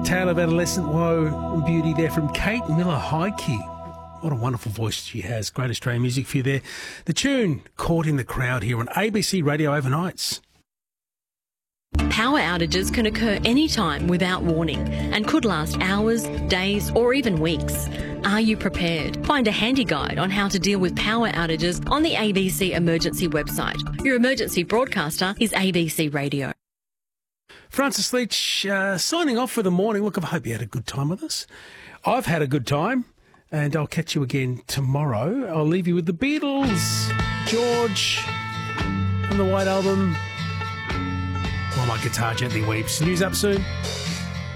Tale of Adolescent Woe and Beauty there from Kate Miller-Heidke. What a wonderful voice she has. Great Australian music for you there. The tune Caught in the Crowd here on ABC Radio Overnights. Power outages can occur anytime without warning and could last hours, days or even weeks. Are you prepared? Find a handy guide on how to deal with power outages on the ABC Emergency website. Your emergency broadcaster is ABC Radio. Francis Leach signing off for the morning. Look, I hope you had a good time with us. I've had a good time, and I'll catch you again tomorrow. I'll leave you with the Beatles, George, and the White Album, While My Guitar Gently Weeps. News up soon.